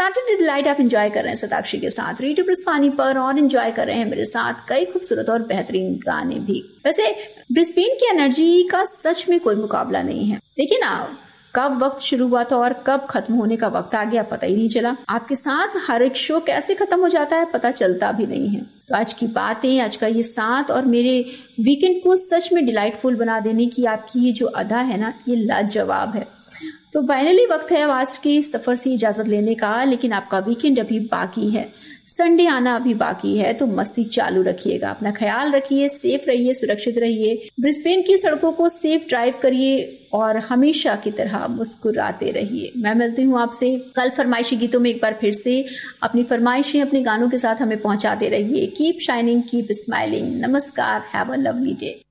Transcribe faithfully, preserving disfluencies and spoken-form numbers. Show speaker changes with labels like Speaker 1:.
Speaker 1: Saturday delight आप enjoy कर रहे हैं सताक्षी के साथ रेडियो ब्रिस्बेन पर और एंजॉय कर रहे हैं मेरे साथ कई खूबसूरत और बेहतरीन गाने भी। वैसे ब्रिस्बेन की एनर्जी का सच में कोई मुकाबला नहीं है। देखिए ना, कब वक्त शुरू हुआ था और कब खत्म होने का वक्त आ गया पता ही नहीं चला। आपके साथ हर एक शो कैसे खत्म हो जाता है पता चलता भी नहीं है। तो आज की बातें, आज का ये साथ और मेरे वीकेंड को सच में डिलाइटफुल बना देने की आपकी ये जो अदा है ना, ये लाजवाब है। तो फाइनली वक्त है अब आज की सफर से इजाजत लेने का, लेकिन आपका वीकेंड अभी बाकी है, संडे आना अभी बाकी है। तो मस्ती चालू रखिएगा, अपना ख्याल रखिए, सेफ रहिए, सुरक्षित रहिए, ब्रिस्बेन की सड़कों को सेफ ड्राइव करिए और हमेशा की तरह मुस्कुराते रहिए। मैं मिलती हूँ आपसे कल फरमाइशी गीतों में एक बार फिर से। अपनी फरमाइशें अपने गानों के साथ हमें पहुंचाते रहिए। Keep shining, keep smiling. नमस्कार, हैव अ लवली डे।